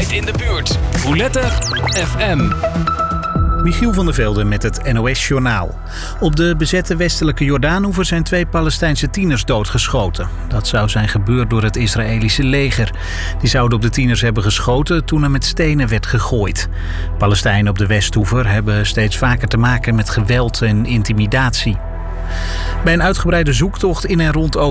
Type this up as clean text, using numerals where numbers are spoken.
Niet in de buurt. Roulette FM. Michiel van der Velde met het NOS-journaal. Op de bezette westelijke Jordaanoever zijn 2 Palestijnse tieners doodgeschoten. Dat zou zijn gebeurd door het Israëlische leger. Die zouden op de tieners hebben geschoten toen er met stenen werd gegooid. Palestijnen op de Westoever hebben steeds vaker te maken met geweld en intimidatie. Bij een uitgebreide zoektocht in en rond